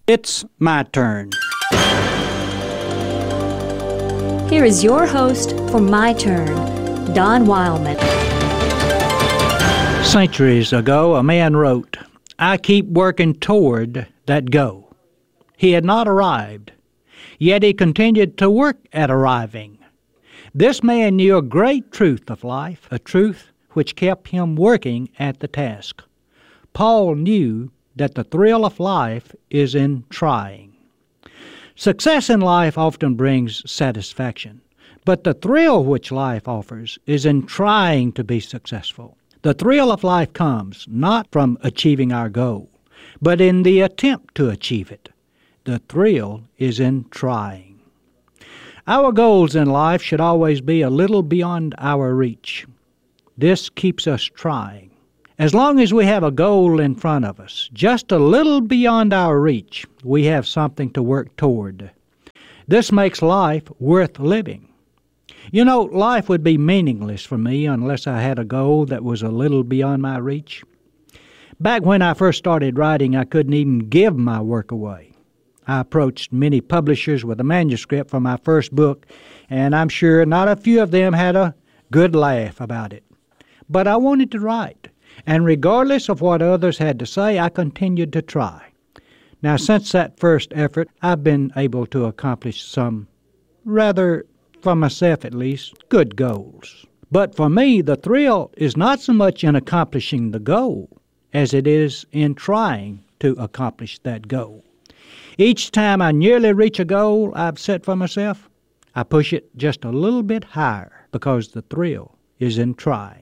It's my turn. Here is your host for My Turn, Don Wildman. Centuries ago, a man wrote, "I keep working toward that goal." He had not arrived, yet he continued to work at arriving. This man knew a great truth of life, a truth which kept him working at the task. Paul knew that the thrill of life is in trying. Success in life often brings satisfaction, but the thrill which life offers is in trying to be successful. The thrill of life comes not from achieving our goal, but in the attempt to achieve it. The thrill is in trying. Our goals in life should always be a little beyond our reach. This keeps us trying. As long as we have a goal in front of us, just a little beyond our reach, we have something to work toward. This makes life worth living. You know, life would be meaningless for me unless I had a goal that was a little beyond my reach. Back when I first started writing, I couldn't even give my work away. I approached many publishers with a manuscript for my first book, and I'm sure not a few of them had a good laugh about it. But I wanted to write. And regardless of what others had to say, I continued to try. Now, since that first effort, I've been able to accomplish some, rather, for myself at least, good goals. But for me, the thrill is not so much in accomplishing the goal as it is in trying to accomplish that goal. Each time I nearly reach a goal I've set for myself, I push it just a little bit higher because the thrill is in trying.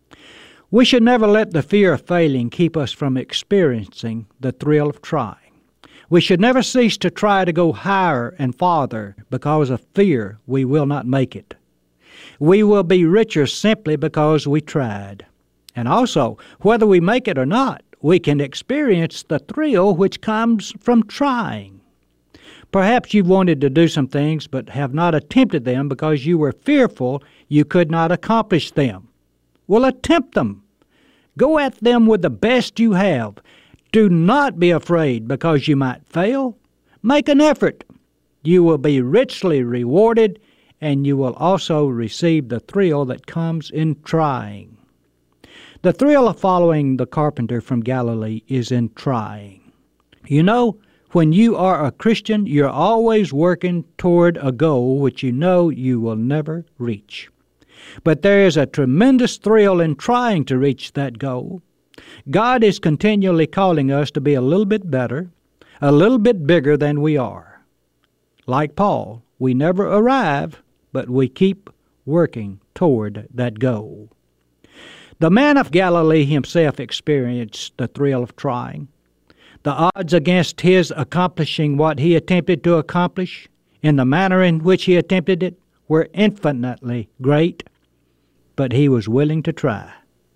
We should never let the fear of failing keep us from experiencing the thrill of trying. We should never cease to try to go higher and farther because of fear we will not make it. We will be richer simply because we tried. And also, whether we make it or not, we can experience the thrill which comes from trying. Perhaps you've wanted to do some things but have not attempted them because you were fearful you could not accomplish them. Well, attempt them. Go at them with the best you have. Do not be afraid because you might fail. Make an effort. You will be richly rewarded, and you will also receive the thrill that comes in trying. The thrill of following the carpenter from Galilee is in trying. You know, when you are a Christian, you're always working toward a goal which you know you will never reach. But there is a tremendous thrill in trying to reach that goal. God is continually calling us to be a little bit better, a little bit bigger than we are. Like Paul, we never arrive, but we keep working toward that goal. The man of Galilee himself experienced the thrill of trying. The odds against his accomplishing what he attempted to accomplish in the manner in which he attempted it were infinitely great, but he was willing to try.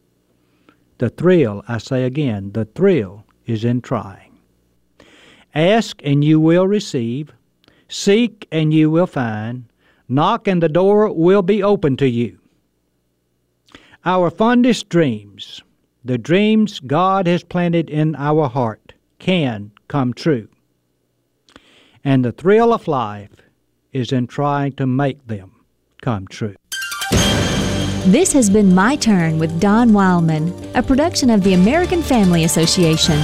The thrill, I say again, the thrill is in trying. Ask and you will receive. Seek and you will find. Knock and the door will be open to you. Our fondest dreams, the dreams God has planted in our heart, can come true. And the thrill of life is in trying to make them come true. This has been My Turn with Don Wildman, a production of the American Family Association.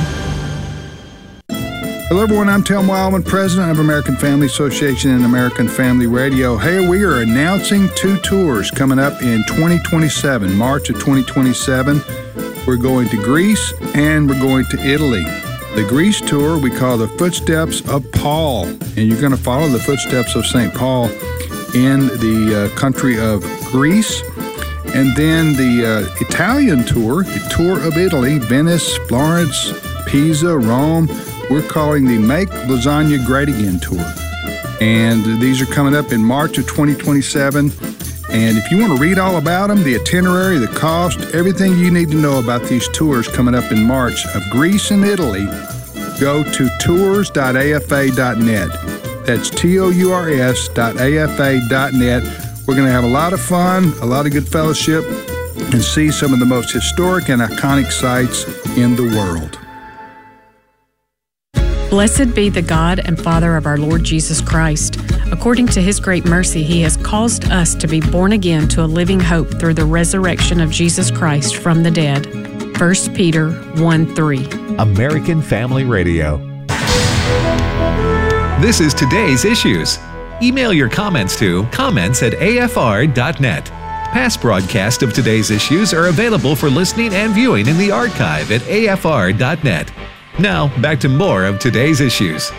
Hello, everyone. I'm Tim Wildman, president of American Family Association and American Family Radio. Hey, we are announcing 2 tours coming up in 2027, March of 2027. We're going to Greece and we're going to Italy. The Greece tour we call the Footsteps of Paul, and you're going to follow the footsteps of St. Paul in the country of Greece. And then the Italian tour, the Tour of Italy, Venice, Florence, Pisa, Rome, we're calling the Make Lasagna Great Again tour. And these are coming up in March of 2027. And if you want to read all about them, the itinerary, the cost, everything you need to know about these tours coming up in March of Greece and Italy, go to tours.afa.net. That's tours.afa.net. We're going to have a lot of fun, a lot of good fellowship, and see some of the most historic and iconic sites in the world. Blessed be the God and Father of our Lord Jesus Christ. According to his great mercy, he has caused us to be born again to a living hope through the resurrection of Jesus Christ from the dead. 1 Peter 1:3. American Family Radio. This is Today's Issues. Email your comments to comments@afr.net. Past broadcasts of Today's Issues are available for listening and viewing in the archive at afr.net. Now, back to more of Today's Issues.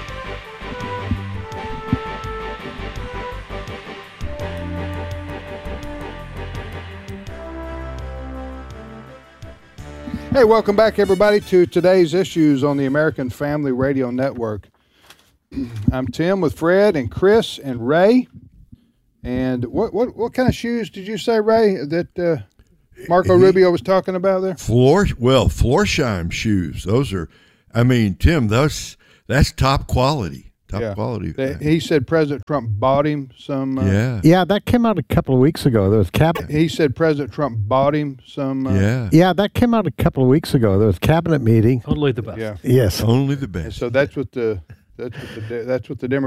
Hey, welcome back, everybody, to Today's Issues on the American Family Radio Network. I'm Tim with Fred and Chris and Ray. And what kind of shoes did you say, Ray, that Marco Rubio was talking about there? Florsheim shoes. Those are, Tim, that's top quality. Quality. He said President Trump bought him some. Yeah, that came out a couple of weeks ago. There was He said President Trump bought him some. Yeah, that came out a couple of weeks ago. There was a cabinet meeting. Only the best. Yeah. Yes. Only the best. And so that's what the Democrats